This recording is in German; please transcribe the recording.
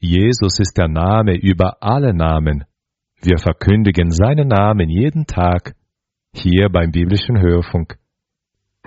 Jesus ist der Name über alle Namen. Wir verkündigen seinen Namen jeden Tag hier beim biblischen Hörfunk.